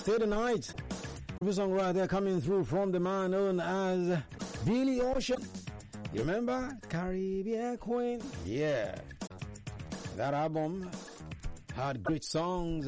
Stay the Night. The song right there coming through from the man known as Billy Ocean. You remember? Caribbean Queen? Yeah. That album had great songs.